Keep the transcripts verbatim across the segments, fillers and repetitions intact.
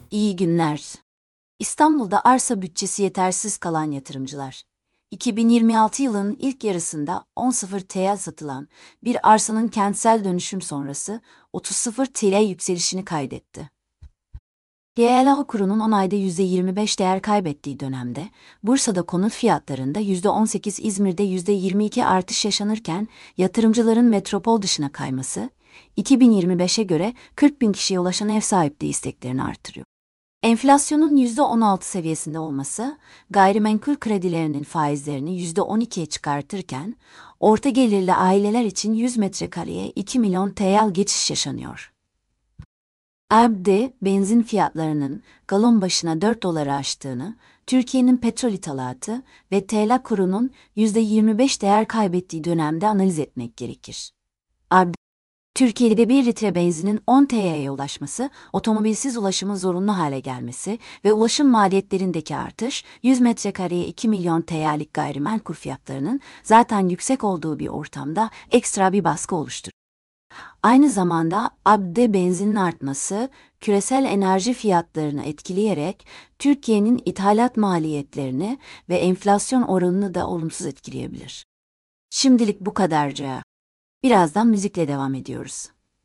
İyi günler. İstanbul'da arsa bütçesi yetersiz kalan yatırımcılar. iki bin yirmi altı yılının ilk yarısında on sıfır T L satılan bir arsanın kentsel dönüşüm sonrası otuz sıfır T L yükselişini kaydetti. G L A kurunun on ayda yüzde yirmi beş değer kaybettiği dönemde, Bursa'da konut fiyatlarında yüzde on sekiz, İzmir'de yüzde yirmi iki artış yaşanırken, yatırımcıların metropol dışına kayması, iki bin yirmi beşe göre kırk bin kişiye ulaşan ev sahipliği isteklerini artırıyor. Enflasyonun yüzde on altı seviyesinde olması, gayrimenkul kredilerinin faizlerini yüzde on ikiye çıkartırken, orta gelirli aileler için yüz metrekareye iki milyon T L geçiş yaşanıyor. A B D, benzin fiyatlarının galon başına dört doları aştığını, Türkiye'nin petrol ithalatı ve T L kurunun yüzde yirmi beş değer kaybettiği dönemde analiz etmek gerekir. A B D, Türkiye'de bir litre benzinin on T L'ye ulaşması, otomobilsiz ulaşımın zorunlu hale gelmesi ve ulaşım maliyetlerindeki artış, yüz metrekareye iki milyon T L'lik gayrimenkul fiyatlarının zaten yüksek olduğu bir ortamda ekstra bir baskı oluşturur. Aynı zamanda A B D benzinin artması, küresel enerji fiyatlarını etkileyerek Türkiye'nin ithalat maliyetlerini ve enflasyon oranını da olumsuz etkileyebilir. Şimdilik bu kadarca. Birazdan müzikle devam ediyoruz.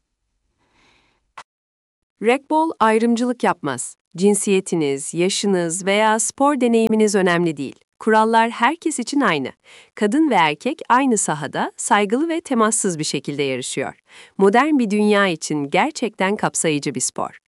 Racquetball ayrımcılık yapmaz. Cinsiyetiniz, yaşınız veya spor deneyiminiz önemli değil. Kurallar herkes için aynı. Kadın ve erkek aynı sahada saygılı ve temassız bir şekilde yarışıyor. Modern bir dünya için gerçekten kapsayıcı bir spor.